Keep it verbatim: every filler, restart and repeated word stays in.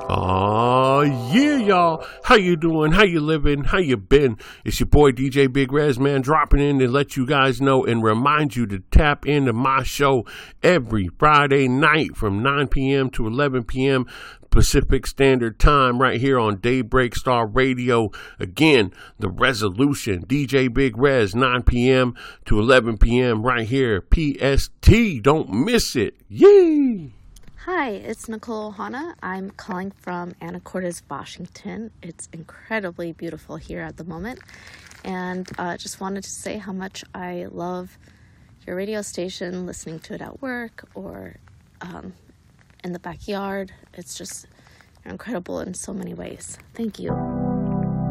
Oh yeah, y'all. How you doing? How you living? How you been? It's your boy D J Big Rez, man, dropping in to let you guys know and remind you to tap into my show every Friday night from nine p.m. to eleven p.m. Pacific Standard Time right here on Daybreak Star Radio. Again, The Resolution, D J Big Rez, nine p.m. to eleven p.m. right here, P S T. Don't miss it. Yee! Hi, it's Nicole Hanna. I'm calling from Anacortes, Washington. It's incredibly beautiful here at the moment. And uh, just wanted to say how much I love your radio station, listening to it at work or um, in the backyard. It's just incredible in so many ways. Thank you.